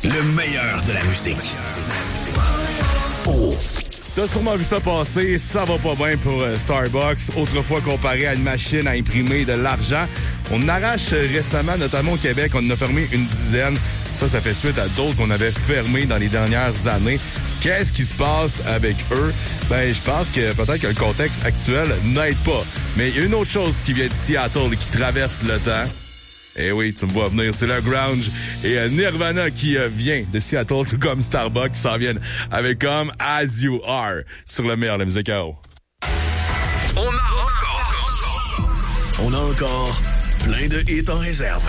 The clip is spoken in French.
Le meilleur de la musique. Oh. T'as sûrement vu ça passer, ça va pas bien pour Starbucks. Autrefois comparé à une machine à imprimer de l'argent. On en arrache récemment, notamment au Québec, on en a fermé une dizaine. Ça fait suite à d'autres qu'on avait fermés dans les dernières années. Qu'est-ce qui se passe avec eux? Ben, je pense que peut-être que le contexte actuel n'aide pas. Mais il y a une autre chose qui vient de Seattle et qui traverse le temps. Eh oui, tu me vois venir, c'est le grunge. Et Nirvana qui vient de Seattle, tout comme Starbucks, qui s'en viennent avec comme As You Are sur le meilleur de la musique à eau. On a encore plein de hits en réserve.